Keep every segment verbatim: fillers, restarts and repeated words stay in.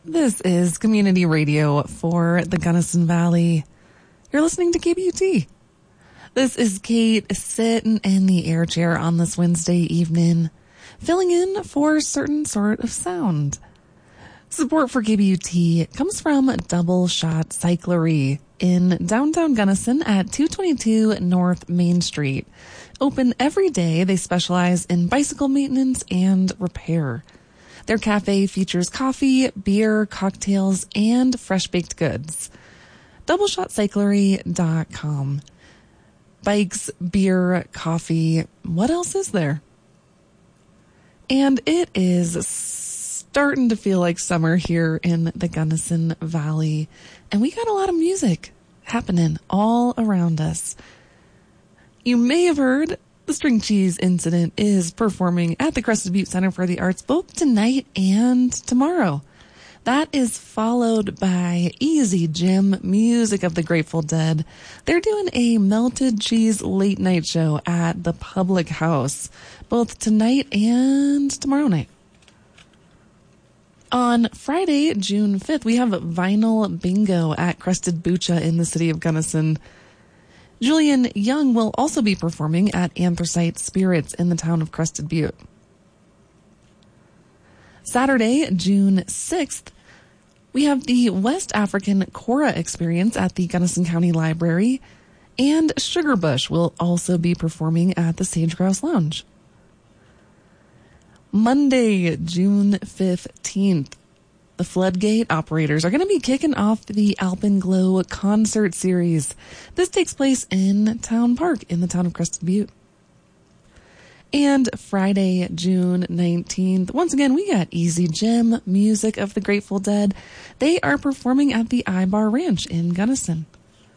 This is community radio for the Gunnison Valley. You're listening to K B U T. This is Kate sitting in the air chair on this Wednesday evening, filling in for a certain sort of sound. Support for K B U T comes from Double Shot Cyclery in downtown Gunnison at two twenty-two North Main Street. Open every day, they specialize in bicycle maintenance and repair. Their cafe features coffee, beer, cocktails, and fresh baked goods. double shot cyclery dot com. Bikes, beer, coffee, what else is there? And it is starting to feel like summer here in the Gunnison Valley. And we got a lot of music happening all around us. You may have heard the String Cheese Incident is performing at the Crested Butte Center for the Arts both tonight and tomorrow. That is followed by Easy Jim, music of the Grateful Dead. They're doing a melted cheese late night show at the Public House, both tonight and tomorrow night. On Friday, June fifth, we have Vinyl Bingo at Crested Bucha in the city of Gunnison. Julian Young will also be performing at Anthracite Spirits in the town of Crested Butte. Saturday, June sixth, we have the West African Kora Experience at the Gunnison County Library, and Sugarbush will also be performing at the Sage Grouse Lounge. Monday, June fifteenth, the Floodgate Operators are going to be kicking off the Alpenglow concert series. This takes place in Town Park in the town of Crested Butte. And Friday, June nineteenth, once again, we got Easy Jim, music of the Grateful Dead. They are performing at the I-Bar Ranch in Gunnison.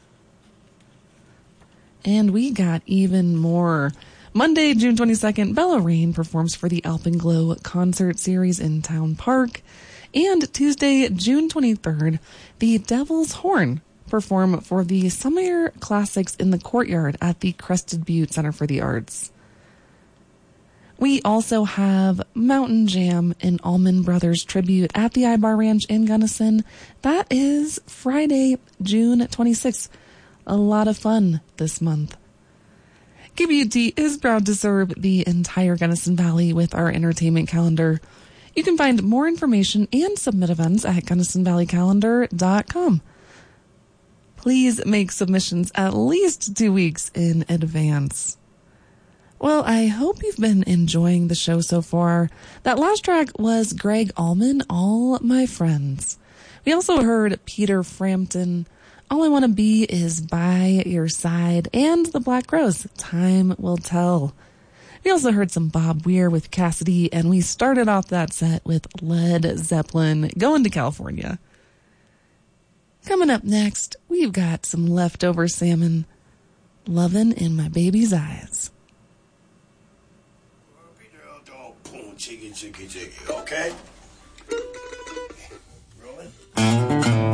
And we got even more. Monday, June twenty-second, Bella Rain performs for the Alpenglow concert series in Town Park. And Tuesday, June twenty-third, the Devil's Horn perform for the Summer Classics in the Courtyard at the Crested Butte Center for the Arts. We also have Mountain Jam and Allman Brothers Tribute at the I-Bar Ranch in Gunnison. That is Friday, June twenty-sixth. A lot of fun this month. K B U T is proud to serve the entire Gunnison Valley with our entertainment calendar. You can find more information and submit events at gunnison valley calendar dot com. Please make submissions at least two weeks in advance. Well, I hope you've been enjoying the show so far. That last track was Greg Allman, All My Friends. We also heard Peter Frampton, All I Want to Be Is By Your Side, and The Black Rose, Time Will Tell. We also heard some Bob Weir with Cassidy, and we started off that set with Led Zeppelin, Going to California. Coming up next, we've got some leftover salmon, Lovin' in My Baby's Eyes. Chiggy, chiggy, chiggy, okay? Rolling.